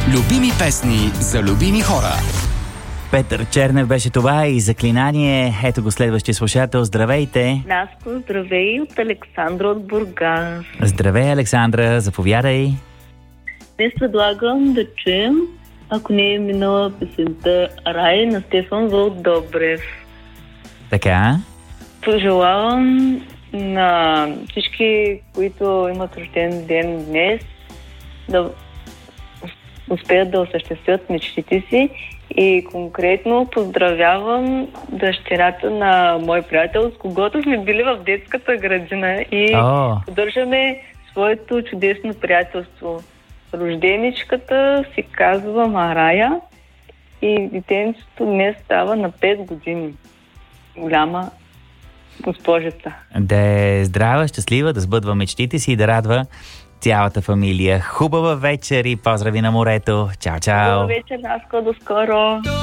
Любими песни за любими хора. Петър Чернев беше това и заклинание. Ето го следващия слушател. Здравейте! Наско, здравей от Александра от Бургас. Здравей, Александра, заповядай. Днес предлагам да чуем, ако не е минала песента Рай на Стефан Вълк-Добрев. Така? Пожелавам на всички, които имат рожден ден днес, да успеят да осъществят мечтите си и конкретно поздравявам дъщерята на мой приятел, с когото сме били в детската градина и поддържаме своето чудесно приятелство. Рожденичката се казва Марая и детенцето днес става на 5 години. Голяма госпожица. Да е здрава, щастлива, да сбъдва мечтите си и да радва цялата фамилия. Хубава вечер и поздрави на морето. Чао, чао! Хубава вечер, Наско, до скоро!